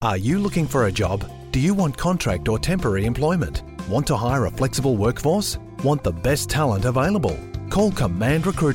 Are you looking for a job? Do you want contract or temporary employment? Want to hire a flexible workforce? Want the best talent available? Call Command Recruitment